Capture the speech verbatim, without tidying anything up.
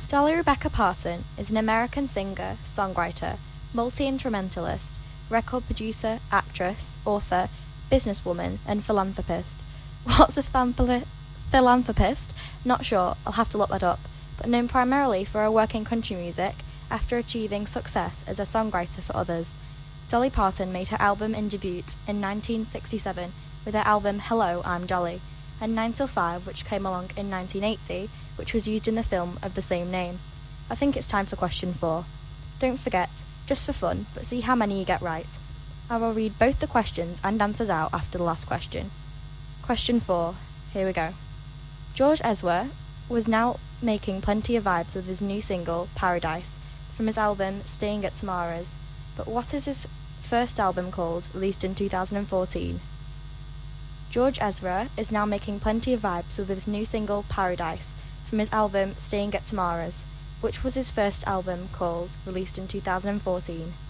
Dolly Rebecca Parton is an American singer, songwriter, multi-instrumentalist, record producer, actress, author, businesswoman, and philanthropist. What's a thampli- philanthropist? Not sure, I'll have to look that up, but known primarily for her work in country music after achieving success as a songwriter for others. Dolly Parton made her album and debut in nineteen sixty-seven with her album Hello, I'm Dolly, and nine till five, which came along in nineteen eighty, which was used in the film of the same name. I think it's time for question four. Don't forget, just for fun, but see how many you get right. I will read both the questions and answers out after the last question. Question four. Here we go. George Ezra was now making plenty of vibes with his new single, Paradise, from his album Staying at Tamara's. But what is his first album called, released in two thousand fourteen? George Ezra is now making plenty of vibes with his new single, Paradise, from his album Staying at Tamara's, which was his first album called, released in two thousand fourteen.